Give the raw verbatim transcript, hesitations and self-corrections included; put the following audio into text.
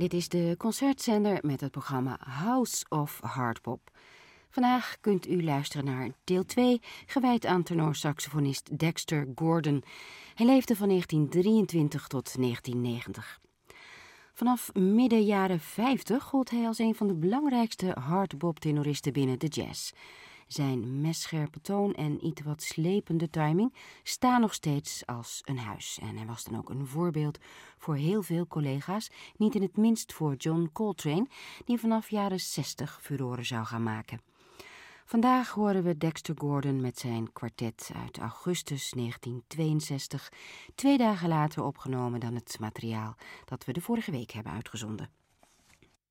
Dit is de concertzender met het programma House of Hardbop. Vandaag kunt u luisteren naar deel twee, gewijd aan tenorsaxofonist Dexter Gordon. Hij leefde van negentien drieëntwintig tot negentien negentig. Vanaf midden jaren vijftig gold hij als een van de belangrijkste hardbop-tenoristen binnen de jazz. Zijn messcherpe toon en iets wat slepende timing staan nog steeds als een huis. En hij was dan ook een voorbeeld voor heel veel collega's, niet in het minst voor John Coltrane, die vanaf jaren zestig furoren zou gaan maken. Vandaag horen we Dexter Gordon met zijn kwartet uit augustus negentien tweeënzestig, twee dagen later opgenomen dan het materiaal dat we de vorige week hebben uitgezonden.